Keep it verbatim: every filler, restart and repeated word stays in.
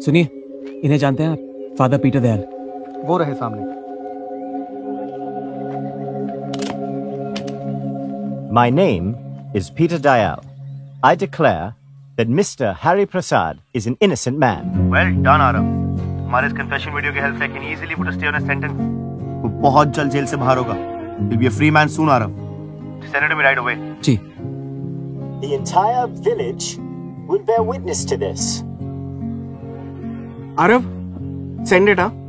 सुनिए, इन्हें जानते हैं आप? Father Peter Dayal. वो रहे सामने। My name is Peter Dayal. I declare that Mister Harry Prasad is an innocent man. Well done, Arav. हमारे इस confession video की help से can easily put a stay on a sentence. वो बहुत जल्द जेल से बाहर होगा. He'll be a free man soon, Arav. Send it to me right away. Ji. The entire village will bear witness to this. Arav, send it, huh?